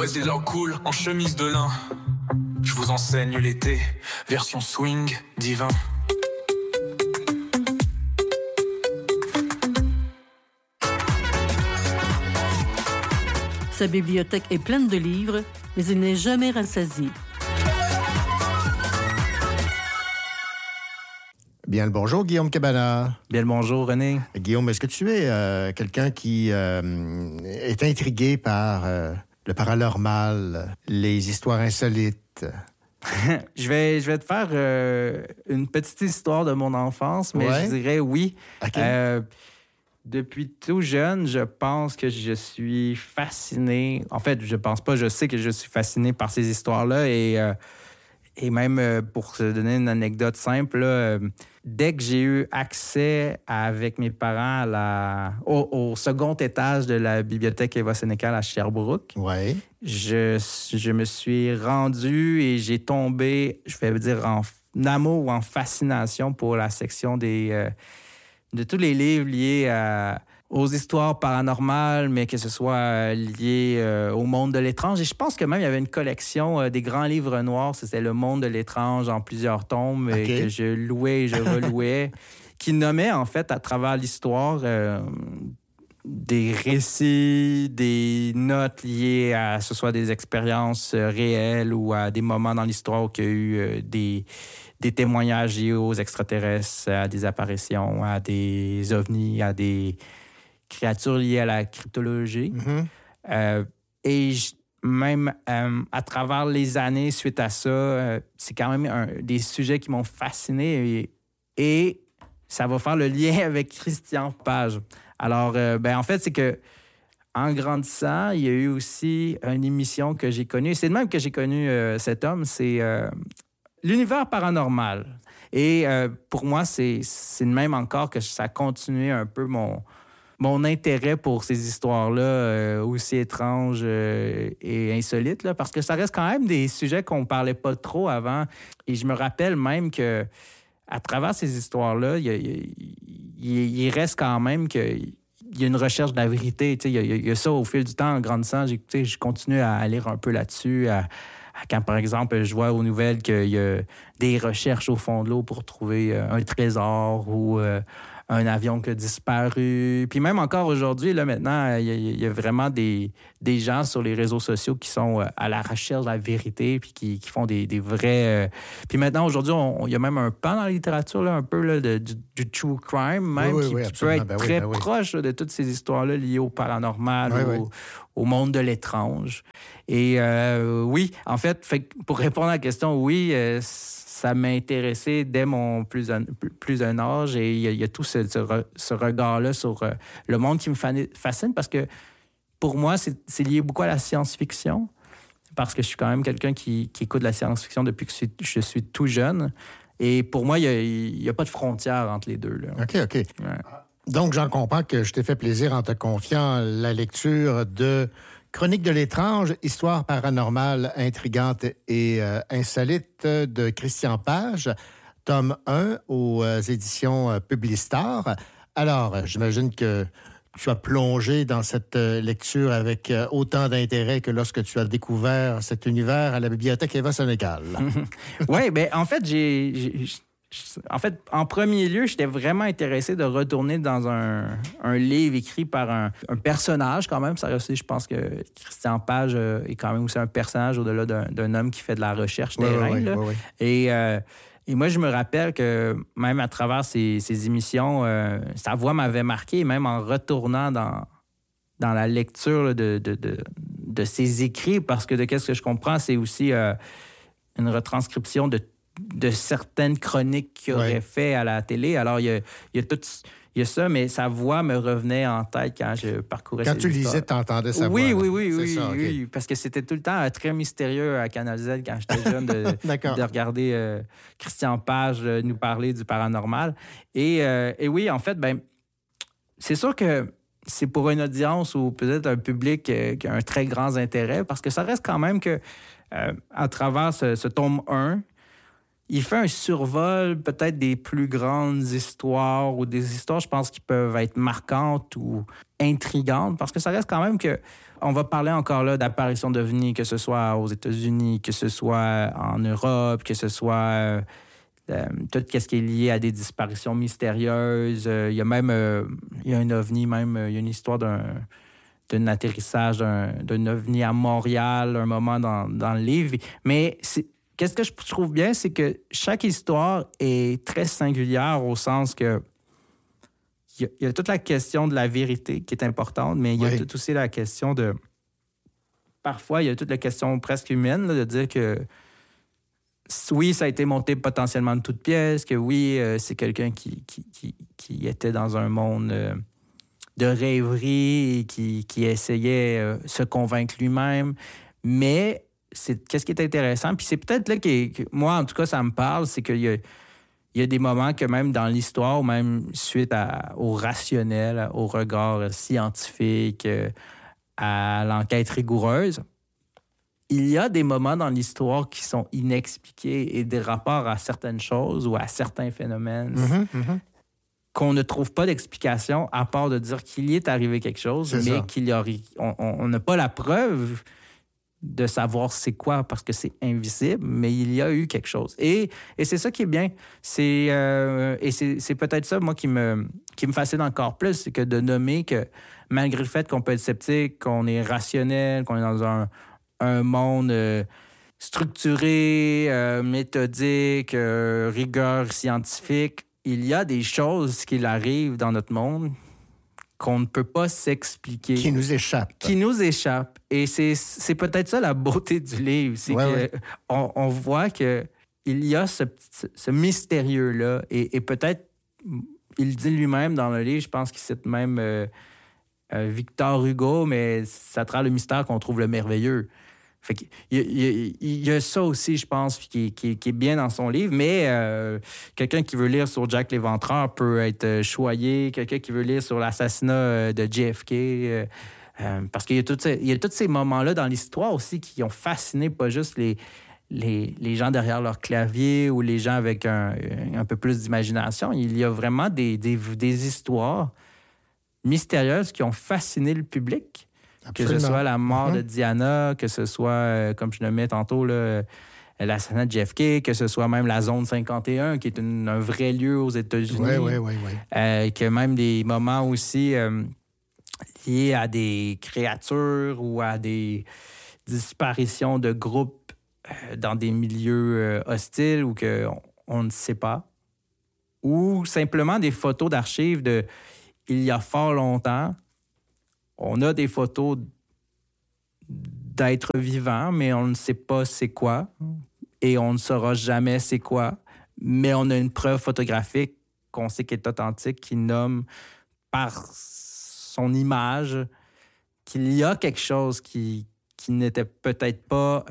Ouais, des leurs cool en chemise de lin. Je vous enseigne l'été, version swing divin. Sa bibliothèque est pleine de livres, mais il n'est jamais rassasié. Bien le bonjour, Guillaume Cabana. Bien le bonjour, René. Guillaume, est-ce que tu es quelqu'un qui est intrigué par le paranormal, les histoires insolites? Je vais te faire une petite histoire de mon enfance, mais je dirais oui. Okay. Depuis tout jeune, je pense que je suis fasciné. En fait, je pense pas, je sais que je suis fasciné par ces histoires-là. Et même, pour te donner une anecdote simple, là, dès que j'ai eu accès avec mes parents au second étage de la bibliothèque Eva-Sénécal à Sherbrooke, je me suis rendu et j'ai tombé, je vais dire, en amour ou en fascination pour la section de tous les livres liés aux histoires paranormales, mais que ce soit lié au monde de l'étrange. Et je pense que même il y avait une collection des grands livres noirs, c'était Le Monde de l'étrange en plusieurs tomes, que je louais et je relouais, qui nommait en fait à travers l'histoire des récits, des notes liées à ce soit des expériences réelles ou à des moments dans l'histoire où il y a eu des témoignages liés aux extraterrestres, à des apparitions, à des ovnis, à des créatures liées à la cryptologie. Même à travers les années suite à ça, c'est quand même des sujets qui m'ont fasciné et ça va faire le lien avec Christian Page. Alors, en fait, c'est que en grandissant, il y a eu aussi une émission que j'ai connue. C'est de même que j'ai connu cet homme, c'est l'univers paranormal. Et pour moi, c'est de même encore que ça a continué un peu mon intérêt pour ces histoires-là aussi étranges et insolites, là, parce que ça reste quand même des sujets qu'on ne parlait pas trop avant. Et je me rappelle même que à travers ces histoires-là, il reste quand même qu'il y a une recherche de la vérité. Il y a ça au fil du temps, en grandissant. Je continue à lire un peu là-dessus, quand, par exemple, je vois aux nouvelles qu'il y a des recherches au fond de l'eau pour trouver un trésor ou un avion qui a disparu. Puis même encore aujourd'hui, là, maintenant, il y a vraiment des gens sur les réseaux sociaux qui sont à la recherche de la vérité puis qui font des vrais... Puis maintenant, aujourd'hui, il y a même un pan dans la littérature, là, un peu là, du true crime, même, qui peut être très proche là, de toutes ces histoires-là liées au paranormal, au monde de l'étrange. Et oui, en fait, pour répondre à la question, oui, ça m'a intéressé dès mon plus jeune âge et il y a tout ce regard-là sur le monde qui me fascine parce que pour moi, c'est lié beaucoup à la science-fiction parce que je suis quand même quelqu'un qui écoute la science-fiction depuis que je suis tout jeune. Et pour moi, il n'y a pas de frontière entre les deux. Là. OK. Ouais. Donc, j'en comprends que je t'ai fait plaisir en te confiant la lecture de Chronique de l'étrange, histoire paranormale, intrigante et insolite de Christian Page, tome 1 aux éditions Publistar. Alors, j'imagine que tu as plongé dans cette lecture avec autant d'intérêt que lorsque tu as découvert cet univers à la bibliothèque Eva-Sénécal. Oui, bien, en fait, en premier lieu, j'étais vraiment intéressé de retourner dans un livre écrit par un personnage quand même. Ça aussi, je pense que Christian Page est quand même aussi un personnage au-delà d'un homme qui fait de la recherche terrain. Et moi, je me rappelle que même à travers ces émissions, sa voix m'avait marqué, même en retournant dans la lecture de ses écrits, parce que de qu'est-ce que je comprends, c'est aussi une retranscription de certaines chroniques qu'il aurait fait à la télé. Alors, il y a ça, mais sa voix me revenait en tête quand je parcourais Quand tu lisais, tu entendais sa voix. Oui, parce que c'était tout le temps très mystérieux à Canal Z quand j'étais jeune de regarder Christian Page nous parler du paranormal. Et oui, en fait, c'est sûr que c'est pour une audience ou peut-être un public qui a un très grand intérêt, parce que ça reste quand même que à travers ce tome 1, il fait un survol peut-être des plus grandes histoires ou des histoires, je pense, qui peuvent être marquantes ou intrigantes, parce que ça reste quand même que on va parler encore là d'apparitions d'OVNI, que ce soit aux États-Unis, que ce soit en Europe, que ce soit tout ce qui est lié à des disparitions mystérieuses. Il y a même il y a un OVNI, même il y a une histoire d'un atterrissage d'un OVNI à Montréal, un moment dans le livre. Mais qu'est-ce que je trouve bien, c'est que chaque histoire est très singulière au sens que il y a toute la question de la vérité qui est importante, mais il y a tout aussi la question de... Parfois, il y a toute la question presque humaine là, de dire que oui, ça a été monté potentiellement de toutes pièces, que oui, c'est quelqu'un qui était dans un monde de rêverie et qui essayait se convaincre lui-même. Mais qu'est-ce qui est intéressant, puis c'est peut-être là que moi, en tout cas, ça me parle, c'est qu'il y a des moments que même dans l'histoire, ou même suite au rationnel, au regard scientifique, à l'enquête rigoureuse, il y a des moments dans l'histoire qui sont inexpliqués et des rapports à certaines choses ou à certains phénomènes qu'on ne trouve pas d'explication à part de dire qu'il y est arrivé quelque chose, mais on n'a pas la preuve de savoir c'est quoi parce que c'est invisible, mais il y a eu quelque chose. Et c'est ça qui est bien. Et c'est peut-être ça, moi, qui me fascine encore plus, c'est que de nommer que malgré le fait qu'on peut être sceptique, qu'on est rationnel, qu'on est dans un monde structuré, méthodique, rigueur scientifique, il y a des choses qui arrivent dans notre monde qu'on ne peut pas s'expliquer. Qui nous échappent. Qui nous échappent. Et c'est peut-être ça la beauté du livre. C'est on voit qu'il y a ce mystérieux-là. Et peut-être, il dit lui-même dans le livre, je pense qu'il cite même Victor Hugo, mais ça travers le mystère qu'on trouve le merveilleux. Fait qu'il y a ça aussi, je pense, qui est bien dans son livre, mais quelqu'un qui veut lire sur Jack l'Éventreur peut être choyé, quelqu'un qui veut lire sur l'assassinat de JFK, parce qu'il y a tous ces moments-là dans l'histoire aussi qui ont fasciné pas juste les gens derrière leur clavier ou les gens avec un peu plus d'imagination. Il y a vraiment des histoires mystérieuses qui ont fasciné le public. Absolument. Que ce soit la mort de Diana, que ce soit, comme je le mets tantôt, l'assassinat de JFK, que ce soit même la zone 51, qui est un vrai lieu aux États-Unis. Oui. Que même des moments aussi liés à des créatures ou à des disparitions de groupes dans des milieux hostiles ou qu'on ne sait pas. Ou simplement des photos d'archives il y a fort longtemps. On a des photos d'êtres vivants, mais on ne sait pas c'est quoi. Et on ne saura jamais c'est quoi. Mais on a une preuve photographique qu'on sait qu'elle est authentique, qui nomme par son image qu'il y a quelque chose qui n'était peut-être pas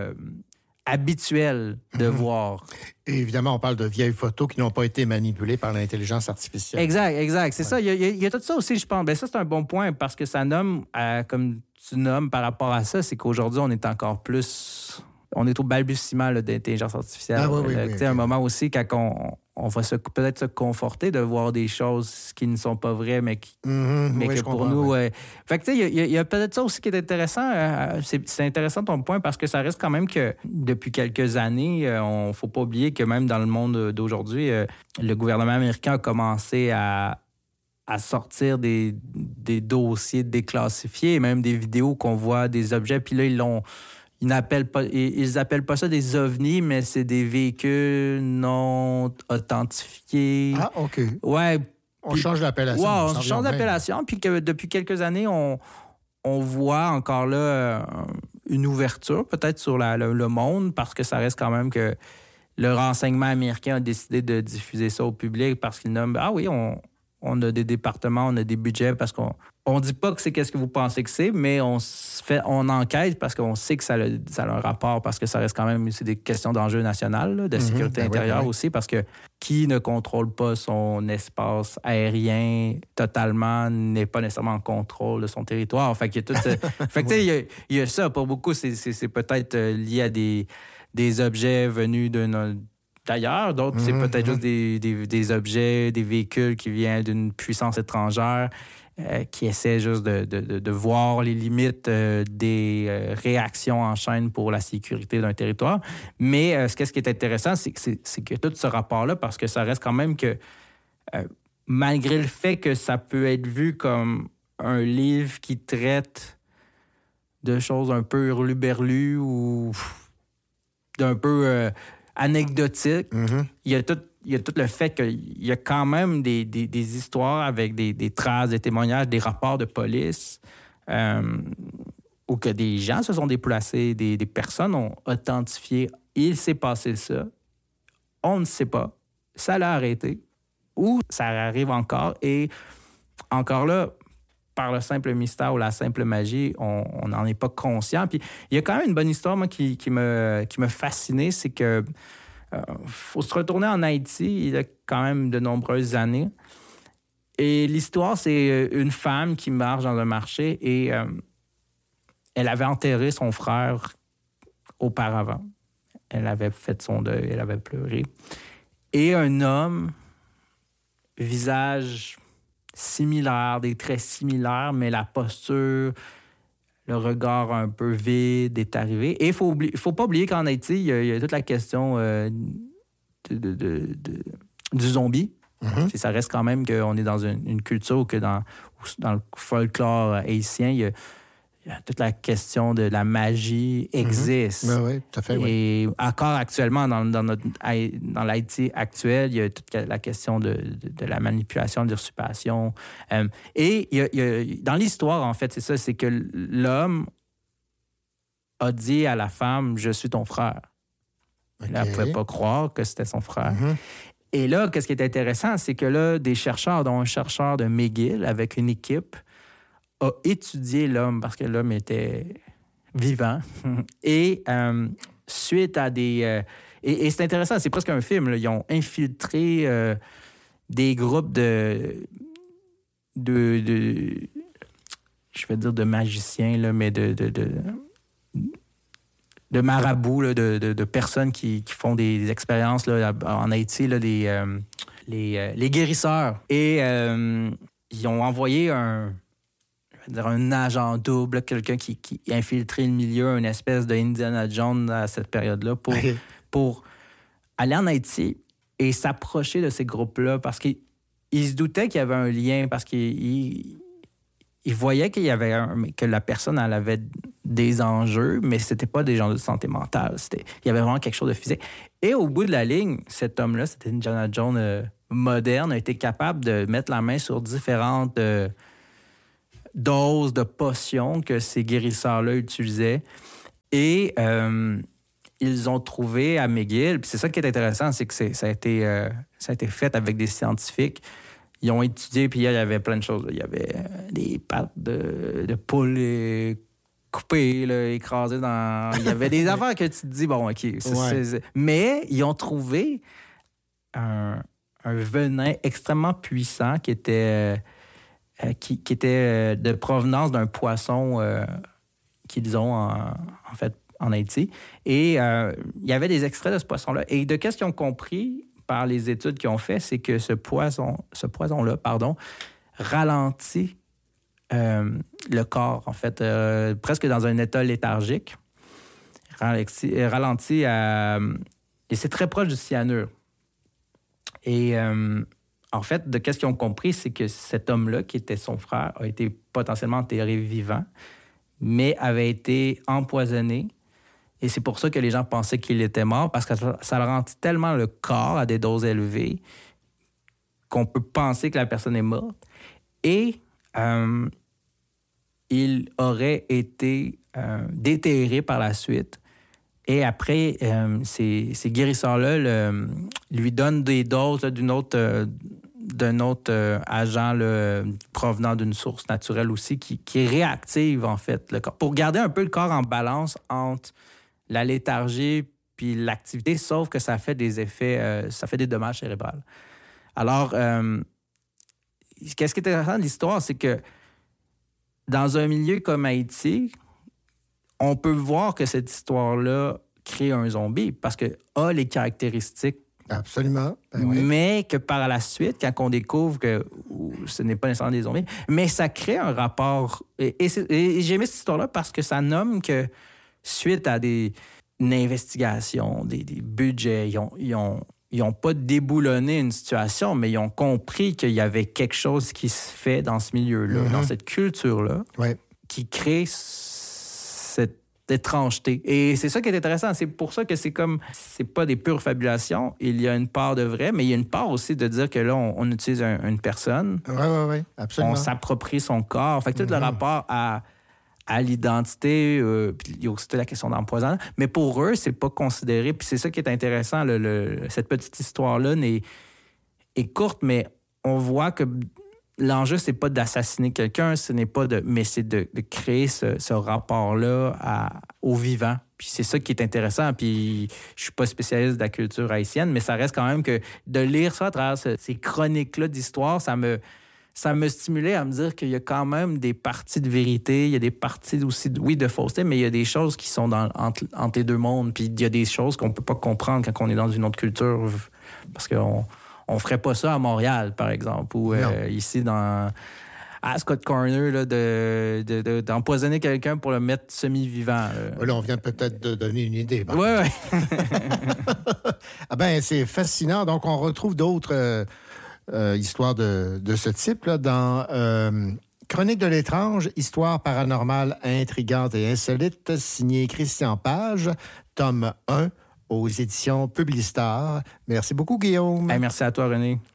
habituel de voir. Et évidemment, on parle de vieilles photos qui n'ont pas été manipulées par l'intelligence artificielle. Exact. C'est ça. Il y a tout ça aussi, je pense. Bien, ça, c'est un bon point parce que ça nomme, comme tu nommes par rapport à ça, c'est qu'aujourd'hui, on est encore plus... On est au balbutiement d'intelligence artificielle. Oui. Un moment aussi quand on va peut-être se conforter de voir des choses qui ne sont pas vraies, mais que pour nous... Fait que, tu sais, il y a peut-être ça aussi qui est intéressant. C'est intéressant ton point parce que ça reste quand même que depuis quelques années, on ne faut pas oublier que même dans le monde d'aujourd'hui, le gouvernement américain a commencé à sortir des dossiers déclassifiés, même des vidéos qu'on voit, des objets, puis là, ils n'appellent pas ça des ovnis, mais c'est des véhicules non authentifiés. Ah, OK. Ouais. On change l'appellation. Ouais, on change d'appellation. Puis que depuis quelques années, on voit encore là une ouverture peut-être sur le monde parce que ça reste quand même que le renseignement américain a décidé de diffuser ça au public parce qu'il nomme on a des départements, on a des budgets parce qu'on dit pas que c'est qu'est-ce que vous pensez que c'est, mais on enquête parce qu'on sait que ça a un rapport parce que ça reste quand même c'est des questions d'enjeu national, de sécurité intérieure aussi parce que qui ne contrôle pas son espace aérien totalement n'est pas nécessairement en contrôle de son territoire. Fait qu'il y a tout fait que tu sais il y a ça pour beaucoup c'est peut-être lié à des objets venus d'ailleurs, d'autres, c'est peut-être juste des objets, des véhicules qui viennent d'une puissance étrangère. qui essaie juste de voir les limites des réactions en chaîne pour la sécurité d'un territoire. Mais ce qui est intéressant, c'est que tout ce rapport-là, parce que ça reste quand même que, malgré le fait que ça peut être vu comme un livre qui traite de choses un peu hurluberlues ou d'un peu anecdotiques, il y a tout le fait qu'il y a quand même des histoires avec des traces, des témoignages, des rapports de police, où que des gens se sont déplacés, des personnes ont authentifié, il s'est passé ça, on ne sait pas, ça l'a arrêté, ou ça arrive encore, et encore là, par le simple mystère ou la simple magie, on n'en est pas conscient. Puis il y a quand même une bonne histoire, moi, qui m'a fasciné, c'est que faut se retourner en Haïti il y a quand même de nombreuses années. Et l'histoire, c'est une femme qui marche dans un marché et elle avait enterré son frère auparavant. Elle avait fait son deuil, elle avait pleuré. Et un homme, visage similaire, des traits similaires, mais la posture, le regard un peu vide est arrivé. Et il ne faut pas oublier qu'en Haïti, il y a toute la question du zombie. Mm-hmm. Ça reste quand même qu'on est dans une culture où dans le folklore haïtien, il y a toute la question de la magie existe. Mm-hmm. Oui, tout à fait. Et encore actuellement, dans l'Haïti actuel, il y a toute la question de la manipulation, de l'usurpation. Et dans l'histoire, en fait, c'est ça, c'est que l'homme a dit à la femme « Je suis ton frère ». Okay. Elle ne pouvait pas croire que c'était son frère. Mm-hmm. Et là, ce qui est intéressant, c'est que là, des chercheurs, dont un chercheur de McGill, avec une équipe, a étudié l'homme parce que l'homme était vivant. Et suite à des... et c'est intéressant, c'est presque un film. Là. Ils ont infiltré des groupes de je vais dire de magiciens, là, mais de marabouts, là, de personnes qui font des expériences là, en Haïti, là, les guérisseurs. Et ils ont envoyé un agent double, quelqu'un qui infiltrait le milieu, une espèce de Indiana Jones à cette période-là, pour aller en Haïti et s'approcher de ces groupes-là, parce qu'ils se doutaient qu'il y avait un lien, parce qu'ils voyaient que la personne, elle avait des enjeux, mais c'était pas des gens de santé mentale. Il y avait vraiment quelque chose de physique. Et au bout de la ligne, cet homme-là, c'était Indiana Jones moderne, a été capable de mettre la main sur différentes doses de potions que ces guérisseurs-là utilisaient. Et ils ont trouvé à McGill, puis c'est ça qui est intéressant, c'est que ça a été fait avec des scientifiques. Ils ont étudié, puis il y avait plein de choses. Il y avait des pattes de poules coupées, là, écrasées dans... Il y avait des affaires que tu te dis, bon, OK. Mais ils ont trouvé un venin extrêmement puissant qui était de provenance d'un poisson qu'ils ont en fait en Haïti. Et il y avait des extraits de ce poisson-là. Et de qu'est-ce qu'ils ont compris par les études qu'ils ont fait, c'est que ce poison-là, ralentit le corps, en fait, presque dans un état léthargique. Ralentit et c'est très proche du cyanure. Et en fait, de qu'est-ce qu'ils ont compris, c'est que cet homme-là, qui était son frère, a été potentiellement enterré vivant, mais avait été empoisonné. Et c'est pour ça que les gens pensaient qu'il était mort, parce que ça ralentit tellement le corps à des doses élevées qu'on peut penser que la personne est morte. Et il aurait été déterré par la suite. Et après, ces guérisseurs-là lui donnent des doses là, d'un autre agent là, provenant d'une source naturelle aussi qui réactive, en fait, le corps, pour garder un peu le corps en balance entre la léthargie puis l'activité, sauf que ça fait des effets, ça fait des dommages cérébraux. Alors, qu'est-ce qui est intéressant de l'histoire, c'est que dans un milieu comme Haïti, on peut voir que cette histoire-là crée un zombie parce que a les caractéristiques Absolument. Ben oui. Mais que par la suite, quand on découvre que ce n'est pas nécessairement des zombies, mais ça crée un rapport. Et j'ai aimé cette histoire-là parce que ça nomme que suite à une investigation, des budgets, ils ont pas déboulonné une situation, mais ils ont compris qu'il y avait quelque chose qui se fait dans ce milieu-là, dans cette culture-là, qui crée cette étrangeté. Et c'est ça qui est intéressant. C'est pour ça que c'est pas des pures fabulations. Il y a une part de vrai, mais il y a une part aussi de dire que là, on utilise une personne. Oui, absolument. On s'approprie son corps. Fait que tout le rapport à l'identité, puis il y a aussi la question d'empoisonnement. Mais pour eux, c'est pas considéré. Puis c'est ça qui est intéressant. Cette petite histoire-là est courte, mais on voit que l'enjeu, c'est pas d'assassiner quelqu'un, mais c'est de créer ce rapport-là au vivant. Puis c'est ça qui est intéressant. Puis je suis pas spécialiste de la culture haïtienne, mais ça reste quand même que de lire ça à travers ces chroniques-là d'histoire, ça me stimulait à me dire qu'il y a quand même des parties de vérité, il y a des parties aussi, de fausseté, mais il y a des choses qui sont entre les deux mondes. Puis il y a des choses qu'on peut pas comprendre quand on est dans une autre culture, parce qu'on on ferait pas ça à Montréal, par exemple, ou ici à Scott Corner, là, d'empoisonner quelqu'un pour le mettre semi-vivant. Là, on vient peut-être de donner une idée. Oui. Ah ben, c'est fascinant. Donc, on retrouve d'autres histoires de ce type là, dans Chronique de l'étrange, histoire paranormale intrigante et insolite, signé Christian Page, tome 1, aux éditions Publistar. Merci beaucoup, Guillaume. Merci à toi, René.